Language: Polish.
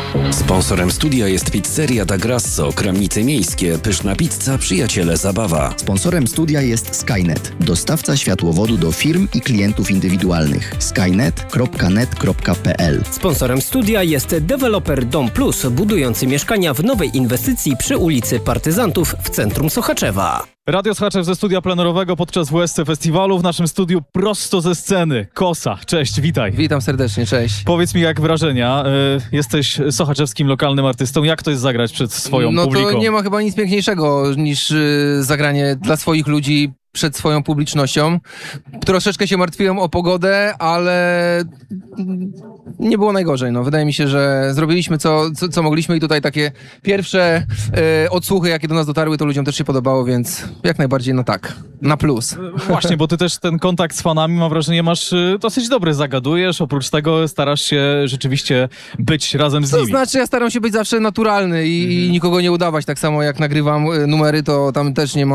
Sponsorem studia jest Pizzeria da Grasso, Kramnice Miejskie, pyszna pizza, przyjaciele zabawa. Sponsorem studia jest Skynet, dostawca światłowodu do firm i klientów indywidualnych. skynet.net.pl. Sponsorem studia jest deweloper Dom Plus, budujący mieszkania w nowej inwestycji przy ulicy Partyzantów w centrum Sochaczewa. Radio Sochaczew ze studia plenerowego podczas WSC Festiwalu. W naszym studiu prosto ze sceny Kosa. Cześć, witaj. Witam serdecznie, cześć. Powiedz mi, jak wrażenia? Jesteś sochaczewskim lokalnym artystą. Jak to jest zagrać przed swoją publiką? No to nie ma chyba nic piękniejszego niż zagranie dla swoich ludzi przed swoją publicznością. Troszeczkę się martwiłem o pogodę, ale nie było najgorzej. No, wydaje mi się, że zrobiliśmy co mogliśmy i tutaj takie pierwsze odsłuchy, jakie do nas dotarły, to ludziom też się podobało, więc jak najbardziej no tak, na plus. Właśnie, bo ty też ten kontakt z fanami, mam wrażenie, masz dosyć dobry, zagadujesz, oprócz tego starasz się rzeczywiście być razem z nimi. To znaczy, ja staram się być zawsze naturalny i nikogo nie udawać, tak samo jak nagrywam numery, to tam też nie ma